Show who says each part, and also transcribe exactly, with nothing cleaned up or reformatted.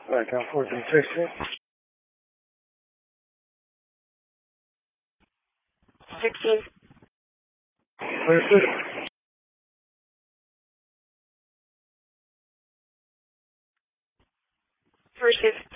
Speaker 1: Back and forth and sixteen.
Speaker 2: Sixteen.
Speaker 1: Clear city.
Speaker 2: First shift.